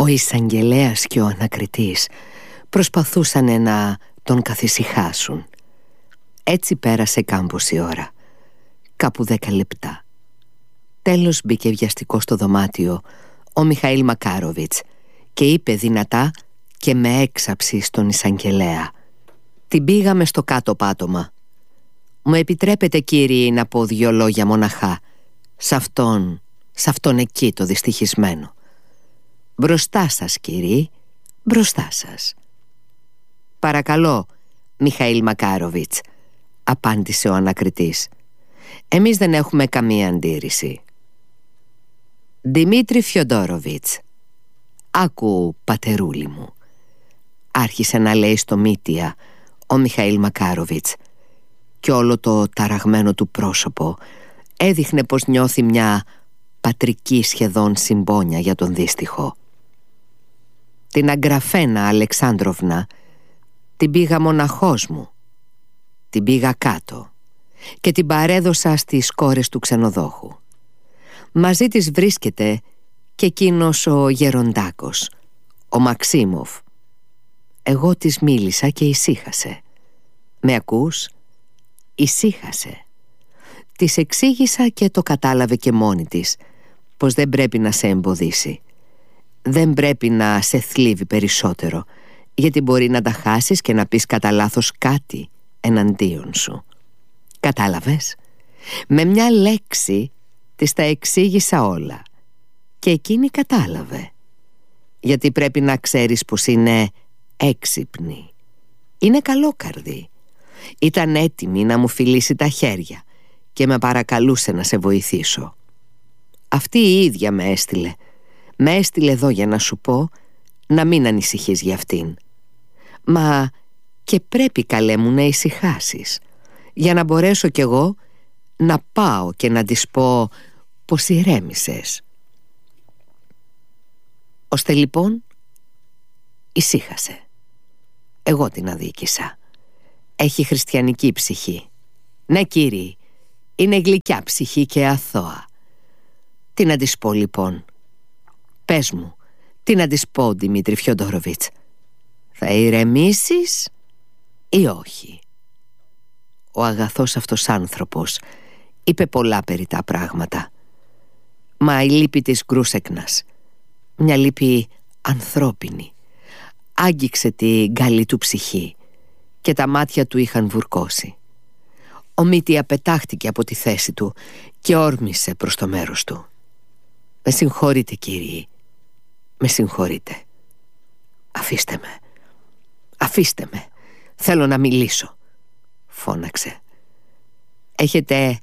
Ο εισαγγελέας και ο ανακριτής προσπαθούσαν να τον καθησυχάσουν. Έτσι πέρασε κάμποση ώρα, κάπου 10 λεπτά. Τέλος μπήκε βιαστικό στο δωμάτιο ο Μιχαήλ Μακάροβιτς και είπε δυνατά και με έξαψη στον εισαγγελέα: «Την πήγαμε στο κάτω πάτωμα. Μου επιτρέπετε, κύριοι, να πω 2 λόγια μοναχά σε αυτόν εκεί το δυστυχισμένο? Μπροστά σας, κύριοι, μπροστά σας». «Παρακαλώ, Μιχαήλ Μακάροβιτς», απάντησε ο ανακριτής. «Εμείς δεν έχουμε καμία αντίρρηση». «Δημήτρη Φιοντόροβιτς, άκου πατερούλη μου», άρχισε να λέει στο Μήτια ο Μιχαήλ Μακάροβιτς, και όλο το ταραγμένο του πρόσωπο έδειχνε πως νιώθει μια πατρική σχεδόν συμπόνια για τον δύστιχο. «Την Αγκραφένα Αλεξάνδροβνα την πήγα μοναχός μου. Την πήγα κάτω και την παρέδωσα στις κόρες του ξενοδόχου. Μαζί της βρίσκεται και εκείνος ο γεροντάκος, ο Μαξίμοφ. Εγώ της μίλησα και ησύχασε. Με ακούς? Ησύχασε. Της εξήγησα και το κατάλαβε και μόνη της πως δεν πρέπει να σε εμποδίσει. Δεν πρέπει να σε θλίβει περισσότερο, γιατί μπορεί να τα χάσεις και να πεις κατά λάθος κάτι εναντίον σου. Κατάλαβες? Με μια λέξη της τα εξήγησα όλα και εκείνη κατάλαβε. Γιατί πρέπει να ξέρεις πως είναι έξυπνη. Είναι καλόκαρδη. Ήταν έτοιμη να μου φιλήσει τα χέρια και με παρακαλούσε να σε βοηθήσω. Αυτή η ίδια με έστειλε. Με έστειλε εδώ για να σου πω να μην ανησυχείς για αυτήν. Μα και πρέπει, καλέ μου, να ησυχάσεις, για να μπορέσω κι εγώ να πάω και να της πω πως ηρέμησες. Ώστε λοιπόν ησύχασε. Εγώ την αδίκησα. Έχει χριστιανική ψυχή. Ναι, κύριοι, είναι γλυκιά ψυχή και αθώα. Τι να της πω λοιπόν? Πες μου, τι να της πω, Δημήτρη Φιοντόροβιτς? Θα ηρεμήσεις ή όχι? Ο αγαθός αυτός άνθρωπος είπε πολλά περιττά πράγματα. Μα η λύπη της Γκρούσεκνας, μια λύπη ανθρώπινη, άγγιξε την καλή του ψυχή και τα μάτια του είχαν βουρκώσει. Ο Μήτια πετάχτηκε από τη θέση του και όρμησε προς το μέρος του. «Με συγχωρείτε, κύριοι, με συγχωρείτε. Αφήστε με, αφήστε με, θέλω να μιλήσω», φώναξε. «Έχετε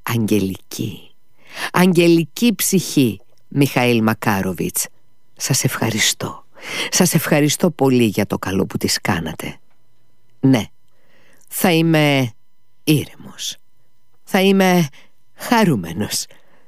αγγελική ψυχή, Μιχαήλ Μακάροβιτς. Σας ευχαριστώ. Σας ευχαριστώ πολύ για το καλό που της κάνατε. Ναι, θα είμαι ήρεμος. Θα είμαι χαρούμενος.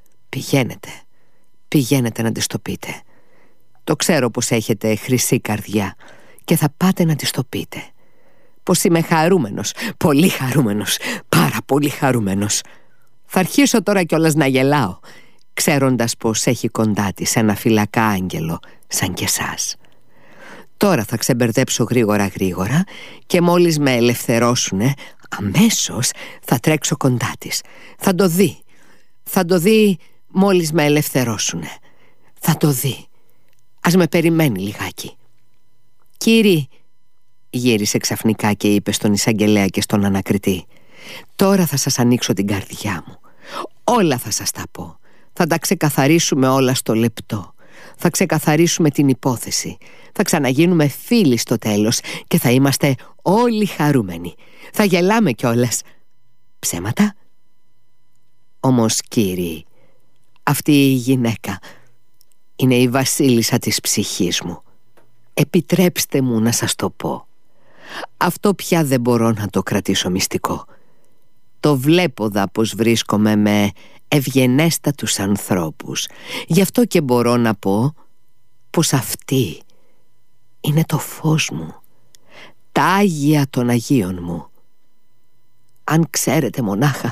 Πηγαίνετε να της το πείτε. Το ξέρω πως έχετε χρυσή καρδιά και θα πάτε να της το πείτε. Πως είμαι χαρούμενος, πολύ χαρούμενος, πάρα πολύ χαρούμενος. Θα αρχίσω τώρα κιόλας να γελάω, ξέροντας πως έχει κοντά της ένα φυλακά άγγελο σαν και εσάς. Τώρα θα ξεμπερδέψω γρήγορα και μόλις με ελευθερώσουνε, αμέσως θα τρέξω κοντά της. Θα το δει μόλις με ελευθερώσουνε. Θα το δει. Ας με περιμένει λιγάκι». «Κύριοι», γύρισε ξαφνικά και είπε στον εισαγγελέα και στον ανακριτή, «τώρα θα σας ανοίξω την καρδιά μου. Όλα θα σας τα πω. Θα τα ξεκαθαρίσουμε όλα στο λεπτό. Θα ξεκαθαρίσουμε την υπόθεση. Θα ξαναγίνουμε φίλοι στο τέλος και θα είμαστε όλοι χαρούμενοι. Θα γελάμε κιόλας. Ψέματα? Όμως, κύριοι, αυτή η γυναίκα είναι η βασίλισσα της ψυχής μου. Επιτρέψτε μου να σας το πω. Αυτό πια δεν μπορώ να το κρατήσω μυστικό. Το βλέπω δα πως βρίσκομαι με ευγενέστατους ανθρώπους. Γι' αυτό και μπορώ να πω πως αυτή είναι το φως μου, τα Άγια των Αγίων μου. Αν ξέρετε μονάχα,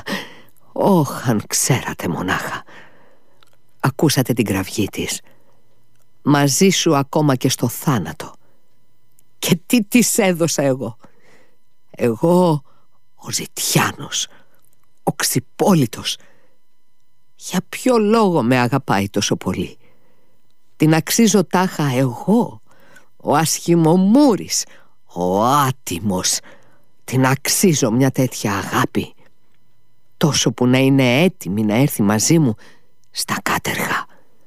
αν ξέρατε μονάχα. Ακούσατε την κραυγή της. μαζί σου ακόμα και στο θάνατο. Και τι της έδωσα εγώ? Εγώ, ο ζητιάνος, ο ξυπόλυτος. Για ποιο λόγο με αγαπάει τόσο πολύ? Την αξίζω τάχα εγώ, ο ασχημομούρης, ο άτιμος? Την αξίζω μια τέτοια αγάπη? Τόσο που να είναι έτοιμη να έρθει μαζί μου στα κάτεργα.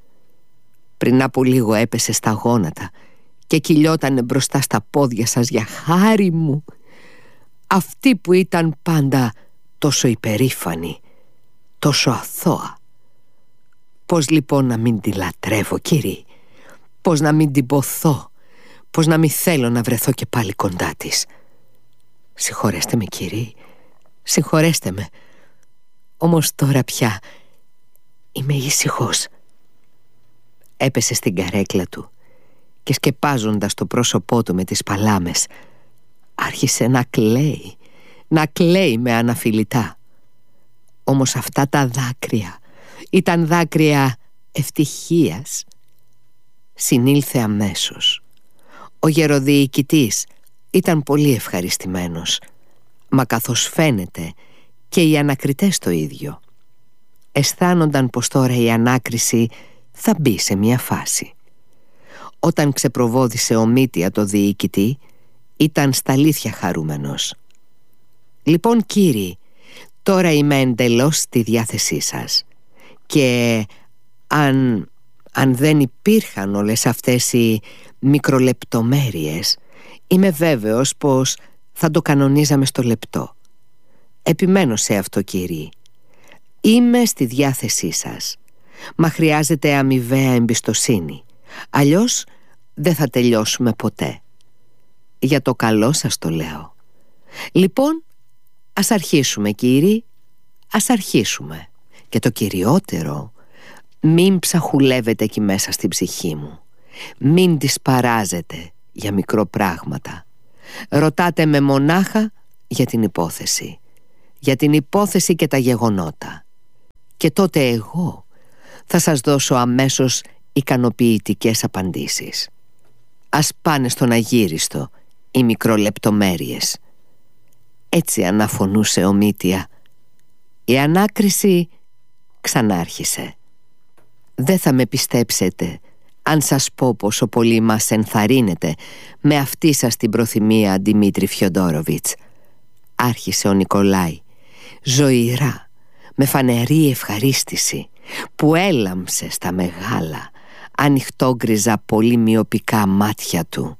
Πριν από λίγο έπεσε στα γόνατα και κυλιότανε μπροστά στα πόδια σας για χάρη μου. Αυτή που ήταν πάντα τόσο υπερήφανη, τόσο αθώα. Πώς λοιπόν να μην τη λατρεύω, κύριοι? Πώς να μην την ποθώ? Πώς να μην θέλω να βρεθώ και πάλι κοντά της? Συγχωρέστε με, κύριοι, συγχωρέστε με. Όμως τώρα πια είμαι ήσυχος. Έπεσε στην καρέκλα του και σκεπάζοντας το πρόσωπό του με τις παλάμες, άρχισε να κλαίει με αναφιλητά. Όμως αυτά τα δάκρυα ήταν δάκρυα ευτυχίας. Συνήλθε αμέσως. Ο γεροδιοικητής ήταν πολύ ευχαριστημένος, μα καθώς φαίνεται και οι ανακριτές το ίδιο. Αισθάνονταν πως τώρα η ανάκριση θα μπει σε μια φάση. Όταν ξεπροβόδισε ο Μήτια το διοικητή, ήταν στα αλήθεια χαρούμενος. «Λοιπόν, κύριοι, τώρα είμαι εντελώς στη διάθεσή σας και αν δεν υπήρχαν όλες αυτές οι μικρολεπτομέρειες, είμαι βέβαιος πως θα το κανονίζαμε στο λεπτό. Επιμένω σε αυτό, κύριοι. Είμαι στη διάθεσή σας. Μα χρειάζεται αμοιβαία εμπιστοσύνη. Αλλιώς δεν θα τελειώσουμε ποτέ. Για το καλό σας το λέω. Λοιπόν, ας αρχίσουμε, κύριοι. Ας αρχίσουμε. Και το κυριότερο, μην ψαχουλεύετε εκεί μέσα στην ψυχή μου. Μην τις παράζετε για μικροπράγματα. Ρωτάτε με μονάχα για την υπόθεση. Για την υπόθεση και τα γεγονότα. Και τότε εγώ θα σας δώσω αμέσως ικανοποιητικές απαντήσεις. Ας πάνε στον αγύριστο οι μικρολεπτομέρειες. Έτσι αναφωνούσε ο Μήτια. Η ανάκριση ξανάρχισε. Δεν θα με πιστέψετε αν σας πω πόσο πολύ μας ενθαρρύνετε με αυτή σας την προθυμία, Δημήτρη Φιοντόροβιτς. Άρχισε ο Νικολάη, ζωηρά, με φανερή ευχαρίστηση που έλαμψε στα μεγάλα, ανοιχτόγκριζα πολύ μοιοπικά μάτια του.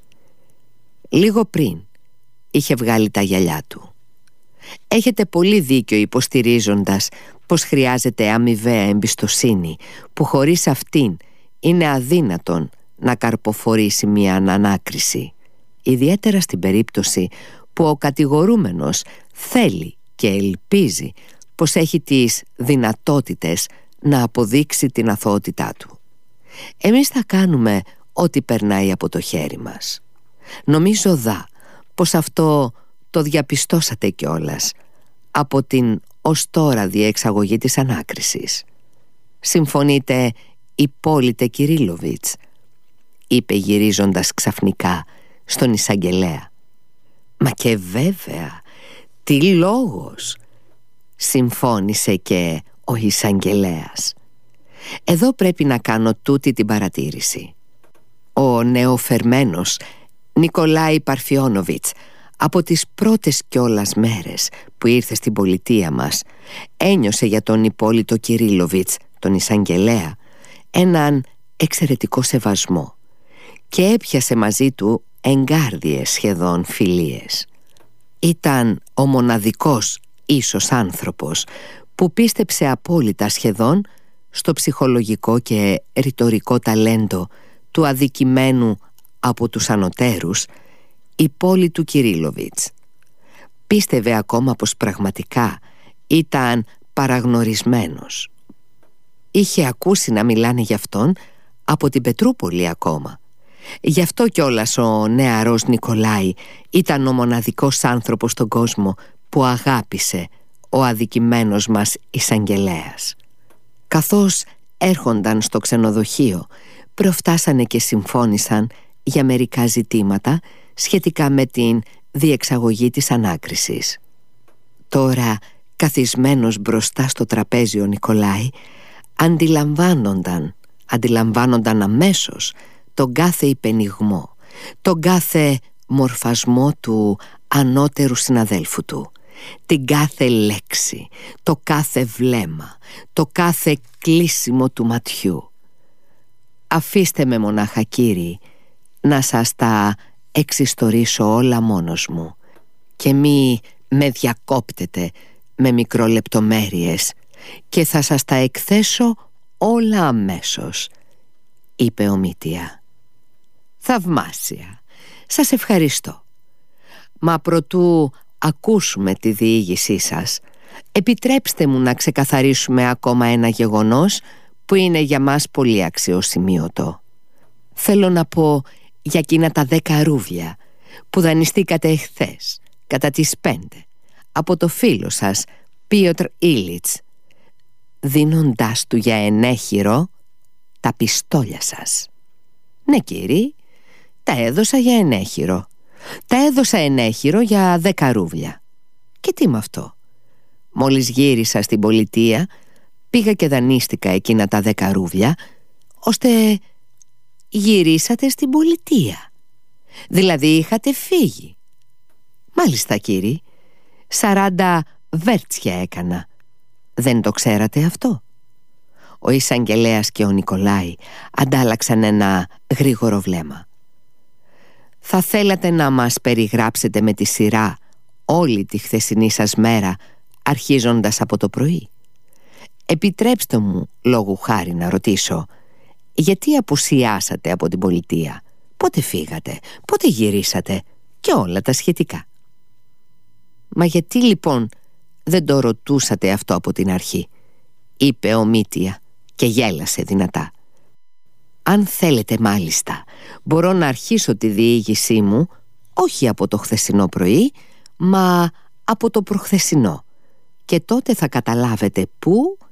Λίγο πριν είχε βγάλει τα γυαλιά του. Έχετε πολύ δίκιο υποστηρίζοντας πως χρειάζεται αμοιβαία εμπιστοσύνη, που χωρίς αυτήν είναι αδύνατον να καρποφορήσει μια ανάκριση, ιδιαίτερα στην περίπτωση που ο κατηγορούμενος θέλει και ελπίζει πως έχει τις δυνατότητες να αποδείξει την αθωότητά του. Εμείς θα κάνουμε ό,τι περνάει από το χέρι μας. Νομίζω πως αυτό το διαπιστώσατε κιόλας από την ως τώρα διεξαγωγή της ανάκρισης. Συμφωνείτε, Υπόλοιτε Κυρίλοβιτς? Είπε γυρίζοντας ξαφνικά στον εισαγγελέα. Μα και βέβαια, τι λόγος! Συμφώνησε και ο εισαγγελέας. Εδώ πρέπει να κάνω τούτη την παρατήρηση. Ο νεοφερμένος Νικολάη Παρφιόνοβιτς, από τις πρώτες κιόλας μέρες που ήρθε στην πολιτεία μας, ένιωσε για τον Υπόλοιτο Κυρίλοβιτς, τον εισαγγελέα, έναν εξαιρετικό σεβασμό και έπιασε μαζί του εγκάρδιες σχεδόν φιλίες. Ήταν ο μοναδικός ίσος άνθρωπος που πίστεψε απόλυτα σχεδόν στο ψυχολογικό και ρητορικό ταλέντο του αδικημένου από τους ανωτέρους Υπόλοιτου Κυρίλοβιτς. Πίστευε ακόμα πως πραγματικά ήταν παραγνωρισμένος. Είχε ακούσει να μιλάνε γι' αυτόν από την Πετρούπολη ακόμα. Γι' αυτό κιόλας ο νεαρός Νικολάη ήταν ο μοναδικός άνθρωπος στον κόσμο που αγάπησε ο αδικημένος μας εισαγγελέας. Καθώς έρχονταν στο ξενοδοχείο, προφτάσανε και συμφώνησαν για μερικά ζητήματα σχετικά με την διεξαγωγή της ανάκρισης. Τώρα, καθισμένος μπροστά στο τραπέζι ο Νικολάη, αντιλαμβάνονταν αμέσως τον κάθε υπενιγμό, τον κάθε μορφασμό του ανώτερου συναδέλφου του, την κάθε λέξη, το κάθε βλέμμα, το κάθε κλείσιμο του ματιού. Αφήστε με μονάχα, κύριοι, να σας τα εξιστορήσω όλα μόνος μου και μη με διακόπτετε με μικρολεπτομέρειες και θα σας τα εκθέσω όλα αμέσως, είπε ο Μήτια. Θαυμάσια, σας ευχαριστώ. Μα προτού ακούσουμε τη διήγησή σας, επιτρέψτε μου να ξεκαθαρίσουμε ακόμα ένα γεγονός που είναι για μας πολύ αξιοσημείωτο. Θέλω να πω για εκείνα τα 10 ρούβλια που δανειστήκατε εχθές κατά τις 5 από το φίλο σας Πίοτρ Ήλιτς, δίνοντάς του για ενέχειρο τα πιστόλια σας. Ναι, κύριοι, τα έδωσα για ενέχειρο. Τα έδωσα ενέχειρο για 10 ρούβλια. Και τι με αυτό? Μόλις γύρισα στην πολιτεία, πήγα και δανείστηκα εκείνα τα 10 ρούβλια, ώστε γυρίσατε στην πολιτεία. Δηλαδή είχατε φύγει. Μάλιστα, κύριοι, 40 βέρτσια έκανα. Δεν το ξέρατε αυτό? Ο εισαγγελέας και ο Νικολάη αντάλλαξαν ένα γρήγορο βλέμμα. Θα θέλατε να μας περιγράψετε με τη σειρά όλη τη χθεσινή σας μέρα, αρχίζοντας από το πρωί? Επιτρέψτε μου λόγου χάρη να ρωτήσω, γιατί απουσιάσατε από την πολιτεία? Πότε φύγατε? Πότε γυρίσατε? Και όλα τα σχετικά. Μα γιατί λοιπόν δεν το ρωτούσατε αυτό από την αρχή? Είπε ο Μήτια και γέλασε δυνατά. Αν θέλετε μάλιστα, μπορώ να αρχίσω τη διήγησή μου όχι από το χθεσινό πρωί, μα από το προχθεσινό, και τότε θα καταλάβετε πού